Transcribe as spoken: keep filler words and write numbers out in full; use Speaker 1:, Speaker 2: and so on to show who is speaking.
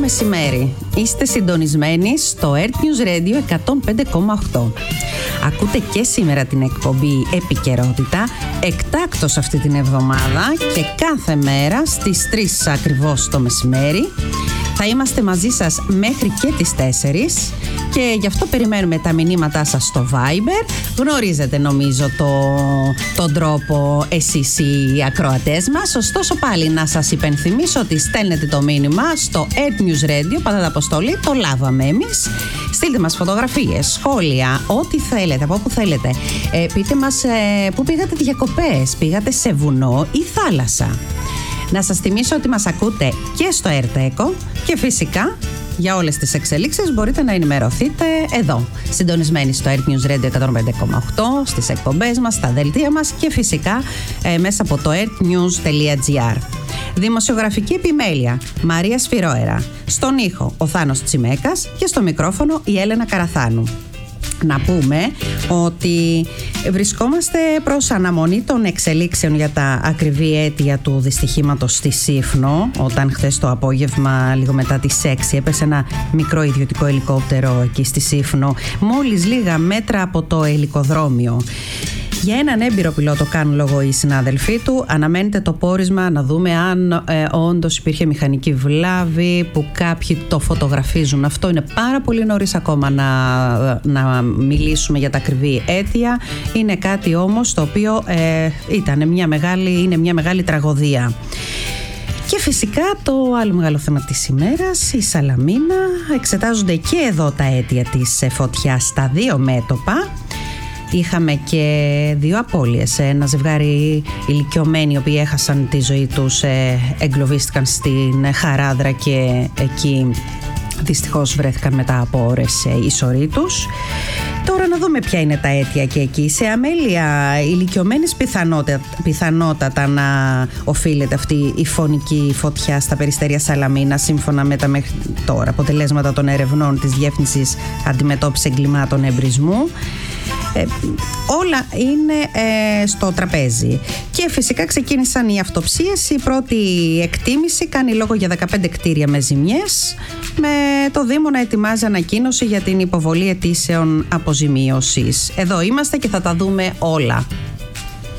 Speaker 1: μεσημέρι. Είστε συντονισμένοι στο Earth News Radio εκατόν πέντε κόμμα οκτώ. Ακούτε και σήμερα την εκπομπή Επικαιρότητα, εκτάκτως αυτή την εβδομάδα και κάθε μέρα στις τρεις ακριβώς το μεσημέρι. Θα είμαστε μαζί σας μέχρι και τις τέσσερις και γι' αυτό περιμένουμε τα μηνύματά σας στο Viber. Γνωρίζετε νομίζω το, τον τρόπο εσείς οι ακροατές μας. Ωστόσο πάλι να σας υπενθυμίσω ότι στέλνετε το μήνυμα στο Earth News Radio, πατάτε αποστολή, το λάβαμε εμείς. Στείλτε μας φωτογραφίες, σχόλια, ό,τι θέλετε, από όπου θέλετε. Ε, πείτε μας ε, πού πήγατε διακοπές, πήγατε σε βουνό ή θάλασσα. Να σας θυμίσω ότι μας ακούτε και στο Ερτέκο και φυσικά για όλες τις εξελίξεις μπορείτε να ενημερωθείτε εδώ, συντονισμένοι στο Earth News Radio εκατόν πέντε κόμμα οκτώ, στις εκπομπές μας, στα δελτία μας και φυσικά ε, μέσα από το earthnews τελεία gr. Δημοσιογραφική επιμέλεια Μαρία Σφυρόερα. Στον ήχο ο Θάνος Τσιμέκας και στο μικρόφωνο η Έλενα Καραθάνου. Να πούμε ότι βρισκόμαστε προς αναμονή των εξελίξεων για τα ακριβή αίτια του δυστυχήματος στη Σύφνο, όταν χθες το απόγευμα λίγο μετά τις έξι έπεσε ένα μικρό ιδιωτικό ελικόπτερο εκεί στη Σύφνο, μόλις λίγα μέτρα από το ελικοδρόμιο. Για έναν έμπειρο πιλότο, κάνουν λόγο οι συνάδελφοί του, αναμένεται το πόρισμα να δούμε αν ε, όντως υπήρχε μηχανική βλάβη, που κάποιοι το φωτογραφίζουν. Αυτό είναι πάρα πολύ νωρίς ακόμα να, να μιλήσουμε για τα ακριβή αίτια. Είναι κάτι όμως το οποίο ε, ήταν μια μεγάλη, είναι μια μεγάλη τραγωδία. Και φυσικά το άλλο μεγάλο θέμα της ημέρας, η Σαλαμίνα. Εξετάζονται και εδώ τα αίτια της φωτιάς στα δύο μέτωπα. Είχαμε και δύο απώλειες. Ένα ζευγάρι ηλικιωμένοι οι οποίοι έχασαν τη ζωή τους, εγκλωβίστηκαν στην Χαράδρα και εκεί δυστυχώς βρέθηκαν μετά από ώρες η σωρή τους. Τώρα να δούμε ποια είναι τα αίτια και εκεί. Σε αμέλεια ηλικιωμένης πιθανότατα, πιθανότατα να οφείλεται αυτή η φωνική φωτιά στα περιστέρια Σαλαμίνα, σύμφωνα με τα μέχρι τώρα αποτελέσματα των ερευνών της Διεύθυνσης Αντιμετώπισης Εγκλημάτων Εμπρισμού. Ε, όλα είναι ε, στο τραπέζι. Και φυσικά ξεκίνησαν οι αυτοψίες. Η πρώτη εκτίμηση κάνει λόγο για δεκαπέντε κτίρια με ζημιές, με το Δήμο να ετοιμάζει ανακοίνωση για την υποβολή αιτήσεων αποζημίωσης. Εδώ είμαστε και θα τα δούμε όλα.